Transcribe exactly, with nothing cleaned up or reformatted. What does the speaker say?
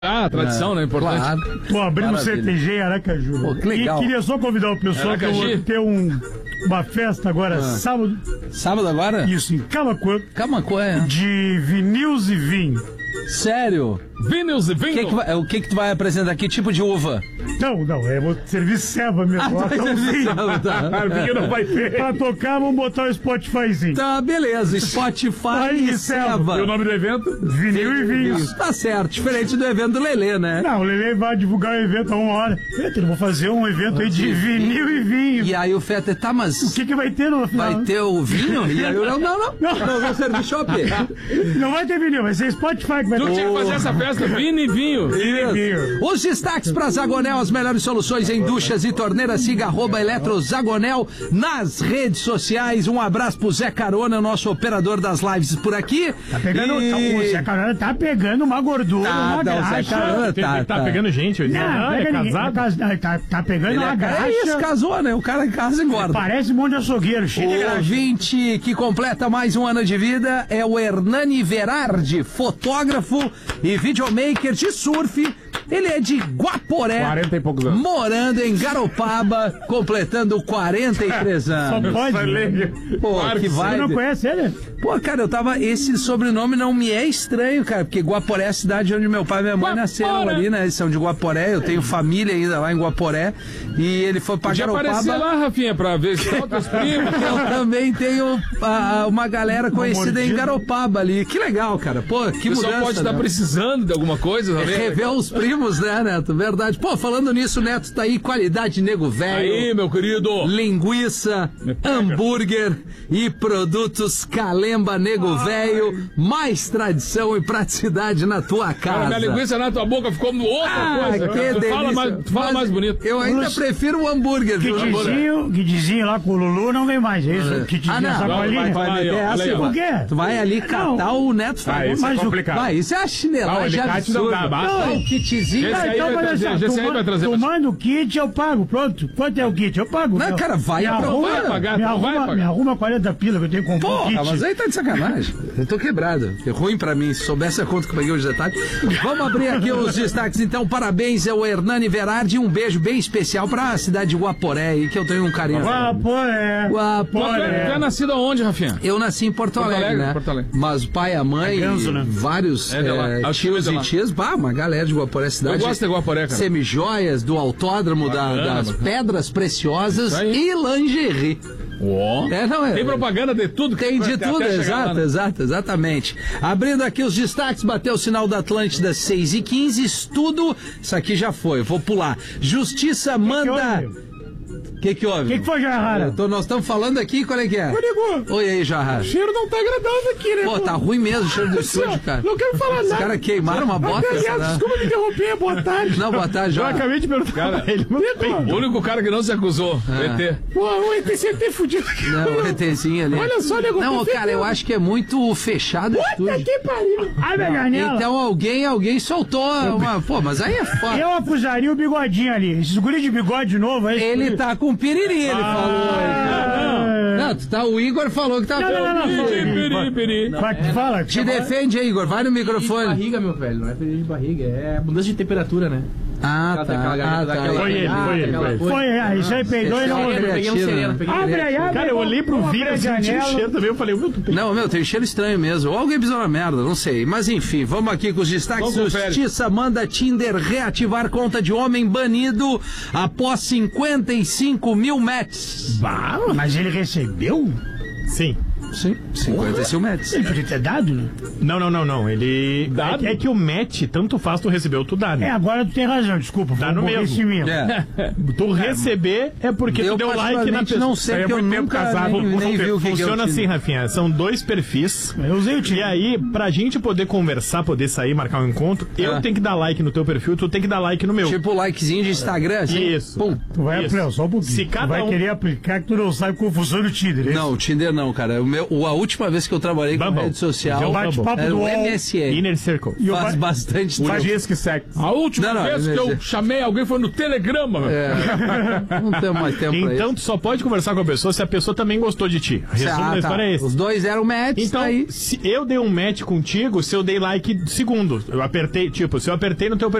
Ah, a tradição, é, né? Importante. Claro. Pô, abrimos C T G em Aracaju. Pô, que legal. E queria só convidar o pessoal que eu vou ter um, uma festa agora, ah. sábado. Sábado agora? Isso, em Camaquã. Camaquã, é. De vinils e vinho. Sério? Vinils e vinho? Que que vai, o que que tu vai apresentar? Que tipo de uva? Não, não, é vou servir ceva mesmo. Ah, vai servir ceva, tá. Porque não vai ter. Pra tocar, vamos botar o Spotifyzinho. Tá, beleza. Spotify e ceva. E o nome do evento? Vinil e vinhos. Tá certo, diferente do evento do Lelê, né? Não, o Lelê vai divulgar o evento a uma hora. Fetter, vou fazer um evento aí de vinil e vinho. E aí o Fetter, tá, mas... O que que vai ter no final? Vai ter o vinho? E aí eu, não, não, não. Não, não vou servir shopping. Não vai ter vinil, vai ser Spotify que vai ter. Tu tinha que fazer essa festa, vinho e vinho. Vinho e vinho. Os destaques pra Zagonel, as melhores soluções em duchas e torneiras. Siga arroba Eletrozagonel nas redes sociais. Um abraço pro Zé Carona, nosso operador das lives por aqui. Tá pegando, e... tá, o Zé Carona tá pegando uma gordura, tá, uma não, graxa. Zé Carona tá, tá, tá pegando gente. Não, não pega é ninguém, casado. É, tá, tá pegando Ele uma é, graxa. É isso, casou, né? O cara em casa engorda. Parece um monte de açougueiro, cheio de graxa. O ouvinte que completa mais um ano de vida é o Hernani Verardi, fotógrafo e videomaker de surf. Ele é de Guaporé, quarenta e poucos anos. Morando em Garopaba, completando quarenta e três anos. Só pode. Pô, claro que vai. Você não conhece ele? Pô, cara, eu tava... Esse sobrenome não me é estranho, cara, porque Guaporé é a cidade onde meu pai e minha mãe Guaporé. nasceram ali, né? Eles são de Guaporé, eu tenho família ainda lá em Guaporé. E ele foi pra Já Garopaba... aparecer lá, Rafinha, pra ver se outros primos. Eu também tenho a, uma galera conhecida em Garopaba ali. Que legal, cara. Pô, que mudança. O pessoal pode estar precisando de alguma coisa, tá vendo? Rever os primos, né, Neto? Verdade. Pô, falando nisso, Neto, tá aí qualidade nego velho. Aí, meu querido. Linguiça, hambúrguer e produtos Calemba nego velho. Mais tradição e praticidade na tua casa. Cara, minha linguiça na tua boca ficou outra ah, coisa. Que tu delícia. fala, mais, tu fala mais bonito. Eu ainda Luz... prefiro o hambúrguer. Kitzinho, Kitzinho lá com o Lulu não vem mais, é isso? Kitzinho, ah, não. sacolinha. Vai, vai, vai, aí, essa, aí, por quê? Tu vai ali catar não. o Neto ah, isso mas é complicado. Vai, isso é a chinelagem ah, absurda. Não, o kitzinho. Esse aí então, vai trazer, esse aí vai trazer. Tu manda o kit, eu pago, pronto. Quanto é o kit? Eu pago. Não, meu. cara, vai vai pagar, me não arruma, vai pagar. Me arruma quarenta pila que eu tenho que comprar Porra, um kit. mas aí tá de sacanagem. Eu tô quebrado. É ruim pra mim. Se soubesse a conta que eu peguei os detalhes. Vamos abrir aqui os destaques, então. Parabéns ao Hernani Verardi. Um beijo bem especial pra cidade de Guaporé aí, que eu tenho um carinho. Guaporé. Guaporé. Tu é nascido aonde, Rafinha? Eu nasci em Porto, Porto Alegre, Alegre, né? Porto Alegre. Mas o pai, a mãe, é ganso, né? vários é, é, tios e tias. Bah, uma galera de Guaporé, cidade. Eu gosto de Guaporé, cara. Semijoias, do autódromo da, das bacana. Pedras Preciosas e lingerie. Oh. É, não é. Tem propaganda de tudo. Tem de tudo, exato, lá, né? exato, exatamente. Abrindo aqui os destaques, bateu o sinal da Atlântida seis e quinze, estudo, isso aqui já foi, vou pular. Justiça manda... O que que houve? O que que foi, Jarrara? Tô, nós estamos falando aqui, qual é que é? Oi, Oi aí, Jarrara. O cheiro não tá agradável aqui, né? Pô, tá ruim mesmo o cheiro do estúdio, cara. Não quero falar nada. Os caras queimaram uma bota. Aliás, né? Desculpa me interromper, boa tarde. Não, boa tarde, Eu Jarrara. acabei de perguntar cara, ele. O único cara que não se acusou, ah. o E T. Pô, o E T C T fudido aqui. Não, o ETzinho ali. Olha só, negócio. Não, cara, eu acho que é muito fechado o estúdio. Puta que pariu. Abre a janela. Então alguém, alguém soltou uma... Pô, mas aí é foda. Eu acusaria o bigodinho ali. Esses guris de bigode novo aí. Ele tá com piriri, ele ah, falou. Não, não, tu tá, o Igor falou que tá... Não, não, não, não. Piri, piri. Não, é. Fala. Te defende aí, Igor, vai no microfone. De barriga, meu velho, não é perda de barriga, é mudança de temperatura, né? Ah, tá. Daquela, ah, daquela, tá. Foi ele, foi ele. Foi, foi ah, isso aí peidou e não ouviu. Peguei um sereno, peguei Abre aí, abre. Cara, eu olhei pro vídeo, senti o cheiro também, eu falei, meu, tu Não, meu, tem cheiro estranho mesmo. Ou alguém pisou na merda, não sei. Mas enfim, vamos aqui com os destaques. Justiça manda Tinder reativar conta de homem banido após cinquenta e cinco mil matches. Bah, mas ele recebeu? Sim. Sim, cinquenta e cinco matches. Ele podia ter dado, né? Não, não, não, não. Ele. Dado? É, é que o match, tanto faz tu receber ou tu dá, né? É, agora tu tem razão, desculpa. Dá no mesmo. É. Tu receber é porque eu tu deu like na pessoa. Não sei, é porque eu muito nunca casado. nem, nem vi o que Funciona que assim, Rafinha. São dois perfis. Eu usei o Tinder. E aí, pra gente poder conversar, poder sair, marcar um encontro, é. eu tenho que dar like no teu perfil, tu tem que dar like no meu. Tipo likezinho de Instagram, assim? Isso. Pum. Tu vai, Isso. só um pouquinho. Se cada tu vai um... querer aplicar que tu não sabe como funciona o Tinder, é Não, o Tinder não, cara. O meu Olha, o- a última vez que eu trabalhei com Bumble. rede social O bate-papo era do o U O L. M S N. Inner Circle. E o Faz ba- bastante tempo. Diz que segue. A última Não, não, vez eu- que eu eu- chamei alguém foi no Telegrama, meu. É, não temos mais tempo pra Então isso. tu só pode conversar com a pessoa se a pessoa também gostou de ti. Resumo Ah, da tá. história é esse. Os dois eram match, Então, aí... se eu dei um match contigo, se eu dei like segundo, eu apertei, tipo, se eu apertei no teu